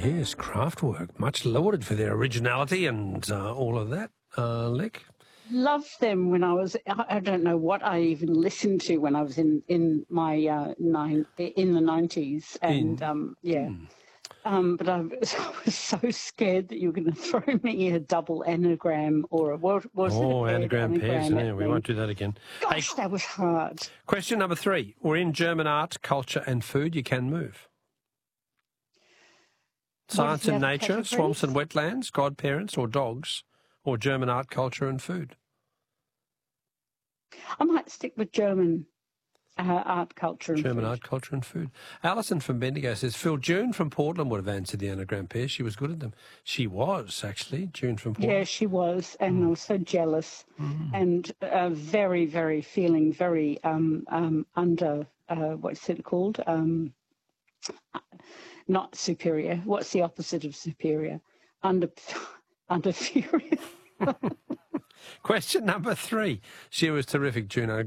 Yes, Kraftwerk, much lauded for their originality and all of that. Lick? Loved them when I don't know what I even listened to when I was in my in the 90s, and but I was so scared that you were going to throw me a double anagram or a what was it? Anagram pairs. Yeah, we won't do that again. Gosh, that was hard. Question number 3. We're in German art, culture and food. You can move. Science and nature, swamps and wetlands, godparents or dogs, or German art, culture and food. I might stick with German art, culture and German food. art, culture and food. Alison from Bendigo says, Phil, June from Portland would have answered the anagram pair. She was good at them. She was, actually, June from Portland. Yeah, she was, and I was so jealous and very, very feeling very under, what's it called? Not superior. What's the opposite of superior? Under furious. Question number 3. She was terrific, Juno.